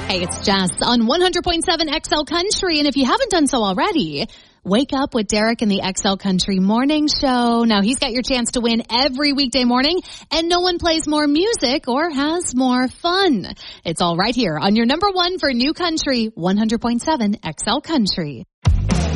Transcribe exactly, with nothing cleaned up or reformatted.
Hey, it's Jess on one hundred point seven X L Country. And if you haven't done so already, wake up with Derek in the X L Country Morning Show. Now, he's got your chance to win every weekday morning, and no one plays more music or has more fun. It's all right here on your number one for New Country, one hundred point seven X L Country.